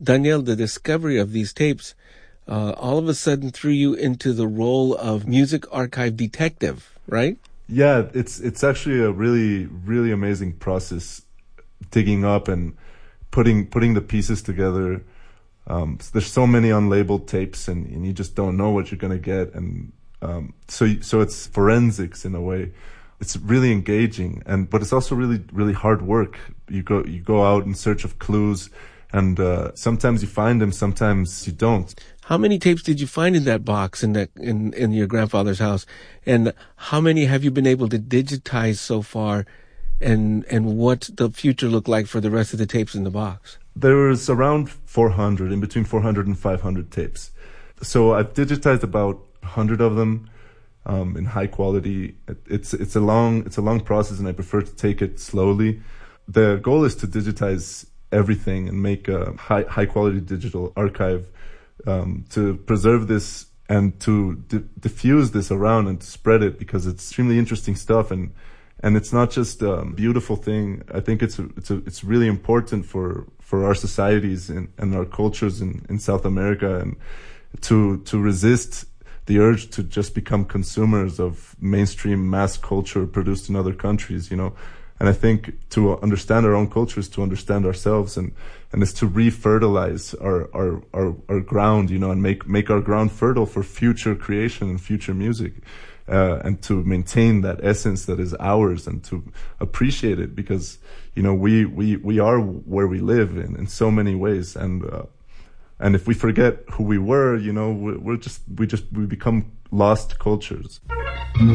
Daniel, the discovery of these tapes all of a sudden threw you into the role of music archive detective, right? Yeah, it's actually a really, really amazing process, digging up and putting the pieces together. There's so many unlabeled tapes, and you just don't know what you're gonna get, and so it's forensics in a way. It's really engaging, but it's also really, really hard work. You go out in search of clues, and sometimes you find them, sometimes you don't. How many tapes did you find in that box in your grandfather's house, and how many have you been able to digitize so far, and what the future look like for the rest of the tapes in the box? There was around 400, in between 400 and 500 tapes. So I've digitized about 100 of them in high quality. It's a long process, and I prefer to take it slowly. The goal is to digitize everything and make a high quality digital archive, to preserve this and to diffuse this around and to spread it, because it's extremely interesting stuff, and it's not just a beautiful thing. I think it's really important for our societies and our cultures in South America, and to resist the urge to just become consumers of mainstream mass culture produced in other countries, And I think to understand our own culture is to understand ourselves, and is to refertilize our ground, and make our ground fertile for future creation and future music, and to maintain that essence that is ours, and to appreciate it, because we are where we live in so many ways, and if we forget who we were, we become lost cultures.